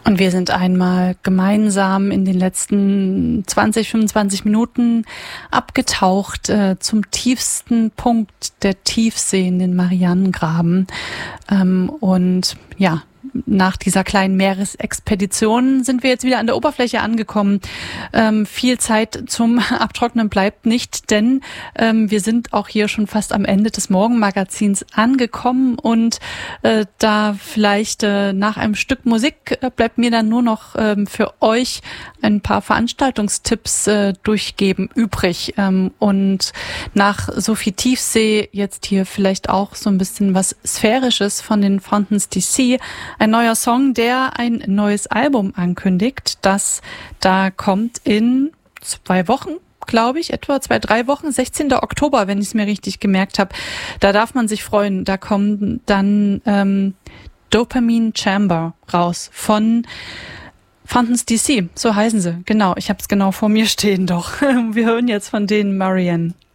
Und wir sind einmal gemeinsam in den letzten 20, 25 Minuten abgetaucht zum tiefsten Punkt der Tiefsee in den Marianengraben. Und ja, nach dieser kleinen Meeresexpedition sind wir jetzt wieder an der Oberfläche angekommen. Viel Zeit zum Abtrocknen bleibt nicht, denn wir sind auch hier schon fast am Ende des Morgenmagazins angekommen und da vielleicht nach einem Stück Musik bleibt mir dann nur noch für euch ein paar Veranstaltungstipps durchgeben übrig. Und nach Sophie Tiefsee jetzt hier vielleicht auch so ein bisschen was Sphärisches von den Fountains DC. Ein neuer Song, der ein neues Album ankündigt, das da kommt in 2 Wochen, glaube ich, etwa 2-3 Wochen, 16. Oktober, wenn ich es mir richtig gemerkt habe. Da darf man sich freuen. Da kommt dann Dopamine Chamber raus von Fountains DC, so heißen sie. Genau, ich habe es genau vor mir stehen doch. Wir hören jetzt von denen Marianne.